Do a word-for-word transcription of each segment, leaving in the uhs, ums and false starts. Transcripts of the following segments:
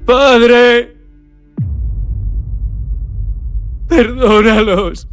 Padre, perdónalos.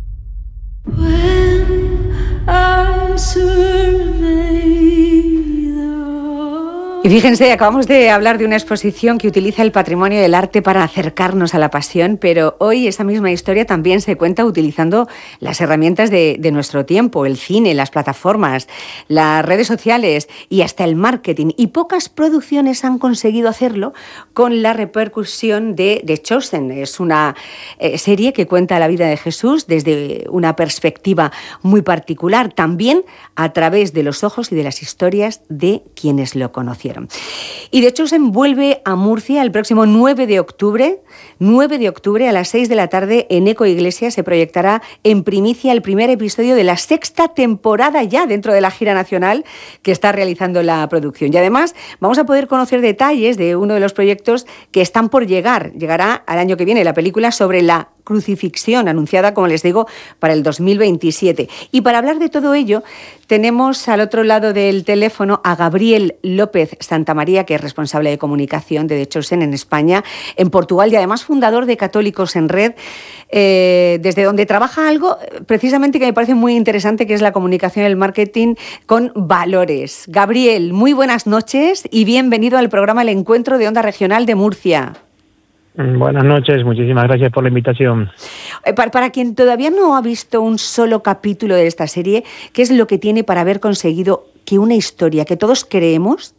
Y fíjense, acabamos de hablar de una exposición que utiliza el patrimonio del arte para acercarnos a la pasión, pero hoy esa misma historia también se cuenta utilizando las herramientas de, de nuestro tiempo, el cine, las plataformas, las redes sociales y hasta el marketing. Y pocas producciones han conseguido hacerlo con la repercusión de The Chosen. Es una eh, serie que cuenta la vida de Jesús desde una perspectiva muy particular, también a través de los ojos y de las historias de quienes lo conocieron. Y de hecho se vuelve a Murcia el próximo nueve de octubre. nueve de octubre a las seis de la tarde en Eco Iglesia se proyectará en primicia el primer episodio de la sexta temporada ya dentro de la gira nacional que está realizando la producción. Y además vamos a poder conocer detalles de uno de los proyectos que están por llegar. Llegará al año que viene la película sobre la crucifixión, anunciada, como les digo, para el dos mil veintisiete. Y para hablar de todo ello, tenemos al otro lado del teléfono a Gabriel López Santamaría, que es responsable de comunicación de The Chosen en España, en Portugal, y además fundador de Católicos en Red, eh, desde donde trabaja algo precisamente que me parece muy interesante, que es la comunicación y el marketing con valores. Gabriel, muy buenas noches y bienvenido al programa El Encuentro de Onda Regional de Murcia. Buenas noches, muchísimas gracias por la invitación. Para, para quien todavía no ha visto un solo capítulo de esta serie, ¿qué es lo que tiene para haber conseguido que una historia que todos creemos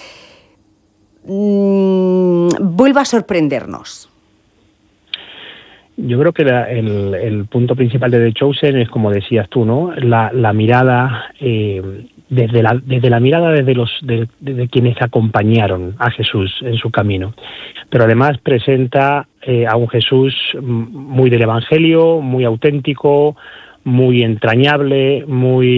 mmm, vuelva a sorprendernos? Yo creo que la, el, el punto principal de The Chosen es, como decías tú, ¿no? La, la mirada, eh, desde la desde la mirada desde los de, de quienes acompañaron a Jesús en su camino. Pero además presenta eh, a un Jesús muy del Evangelio, muy auténtico, muy entrañable, muy